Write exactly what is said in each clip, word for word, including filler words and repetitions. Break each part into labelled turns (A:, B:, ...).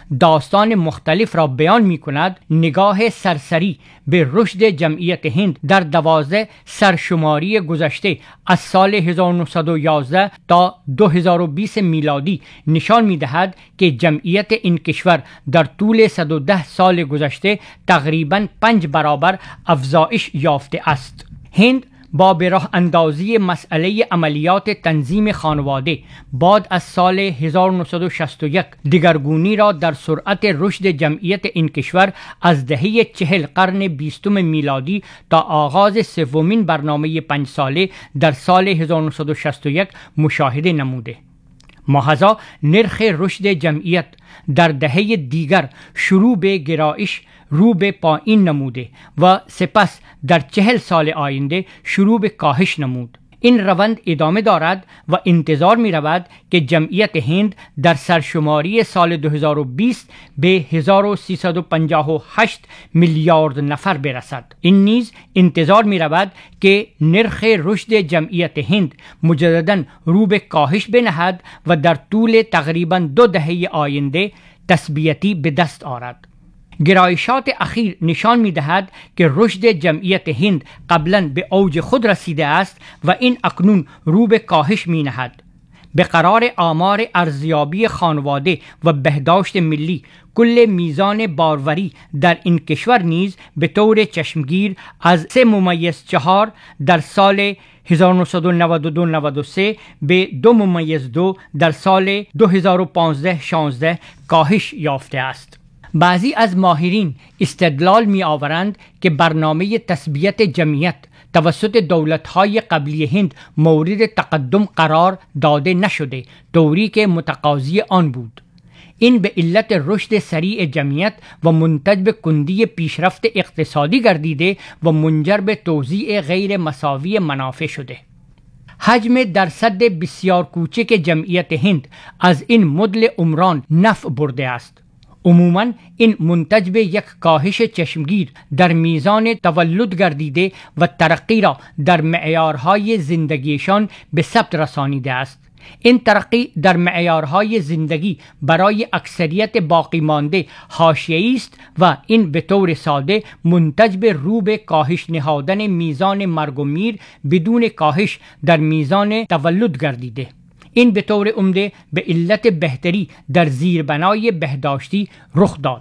A: داستان مختلف را بیان می کند، نگاه سرسری به رشد جمعیت هند در دوازده سرشماری گذشته از سال هزار و نهصد و یازده تا دو هزار و بیست میلادی نشان می دهد که جمعیت این کشور در طول صد و ده سال گذشته تقریباً پنج برابر افزایش یافته است. هند با به راه اندازی مسئله عملیات تنظیم خانواده بعد از سال هزار و نهصد و شصت و یک دگرگونی را در سرعت رشد جمعیت این کشور از دهه چهل قرن بیستم میلادی تا آغاز سومین برنامه پنج ساله در سال هزار و نهصد و شصت و یک مشاهده نموده. محضا نرخ رشد جمعیت در دهه دیگر شروع به گرایش رو به پایین نموده و سپس در چهل سال آینده شروع به کاهش نمود. این روند ادامه دارد و انتظار می رود که جمعیت هند در سرشماری سال دو هزار و بیست به هزار و سیصد و پنجاه و هشت میلیارد نفر برسد. این نیز انتظار می رود که نرخ رشد جمعیت هند مجددا رو به کاهش بنهد و در طول تقریبا دو دهه آینده تثبیتی به دست آرد. گرایشات اخیر نشان می دهد که رشد جمعیت هند قبلا به اوج خود رسیده است و این اکنون رو به کاهش می نهد. به قرار آمار ارزیابی خانواده و بهداشت ملی، کل میزان باروری در این کشور نیز به طور چشمگیر از سه ممیز چهار در سال هزار و نهصد و نود و دو نود و سه به دو ممیز دو در سال دو هزار و پانزده شانزده کاهش یافته است. بعضی از ماهرین استدلال می آورند که برنامه تثبیت جمعیت توسط دولت‌های قبلی هند مورد تقدم قرار داده نشده، طوری که متقاضی آن بود. این به علت رشد سریع جمعیت و منتج به کندی پیشرفت اقتصادی گردیده و منجر به توزیع غیر مساوی منافع شده. حجم درصد بسیار کوچک جمعیت هند از این مدل عمران نفع برده است. عموماً این منتج به یک کاهش چشمگیر در میزان تولد گردیده و ترقی را در معیارهای زندگیشان به ثبت رسانیده است. این ترقی در معیارهای زندگی برای اکثریت باقی مانده حاشیه‌ای است و این به طور ساده منتج به رو به کاهش نهادن میزان مرگ و میر بدون کاهش در میزان تولد گردیده. این به طور عمده به علت بهتری در زیربنای بهداشتی رخ داد.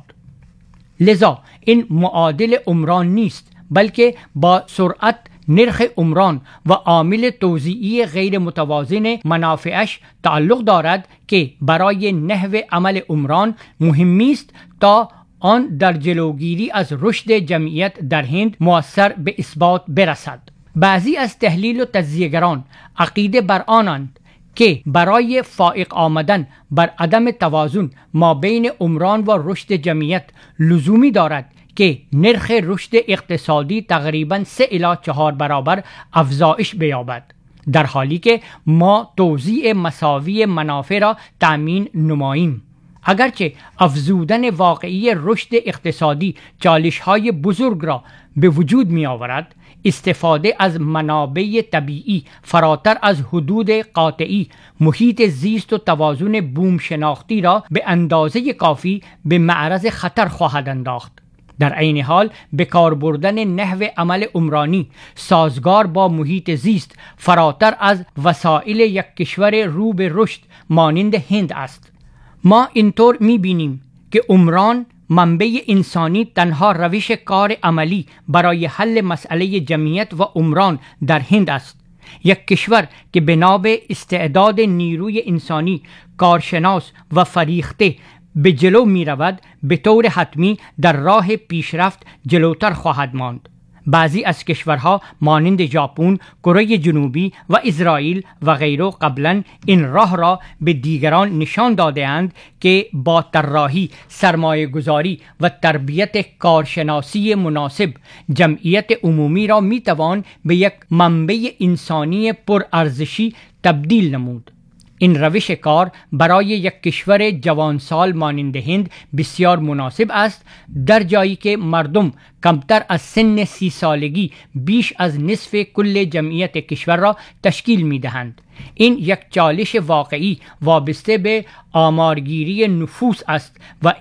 A: لذا این معادل عمران نیست، بلکه با سرعت نرخ عمران و عامل توزیعی غیر متوازن منافعش تعلق دارد که برای نحو عمل عمران مهمی است تا آن در جلوگیری از رشد جمعیت در هند مؤثر به اثبات برسد. بعضی از تحلیل و تجزیه‌گران عقیده بر آنند که برای فائق آمدن بر عدم توازن ما بین عمران و رشد جمعیت لزومی دارد که نرخ رشد اقتصادی تقریباً سه الی چهار برابر افزایش بیابد، در حالی که ما توزیع مساوی منافع را تأمین نماییم. اگرچه افزودن واقعی رشد اقتصادی چالش‌های بزرگ را به وجود می آورد، استفاده از منابع طبیعی فراتر از حدود قاطعی محیط زیست و توازن بوم شناختی را به اندازه کافی به معرض خطر خواهد انداخت. در عین حال به کار بردن نحو عمل عمرانی سازگار با محیط زیست فراتر از وسایل یک کشور رو به رشد مانند هند است. ما اینطور می‌بینیم که عمران منبع انسانی تنها روش کار عملی برای حل مسئله جمعیت و عمران در هند است. یک کشور که بنا به استعداد نیروی انسانی کارشناس و فریخته به جلو می رود، به طور حتمی در راه پیشرفت جلوتر خواهد ماند. بعضی از کشورها مانند ژاپن، کره جنوبی و اسرائیل و غیره قبلا این راه را به دیگران نشان داده‌اند که با طراحی، سرمایه گذاری و تربیت کارشناسی مناسب جمعیت عمومی را می توان به یک منبع انسانی پرارزشی تبدیل نمود. این روش کار برای یک کشور جوانسال مانند هند بسیار مناسب است، در جایی که مردم کمتر از سن سی سالگی بیش از نصف کل جمعیت کشور را تشکیل می دهند. این یک چالش واقعی وابسته به آمارگیری نفوس است و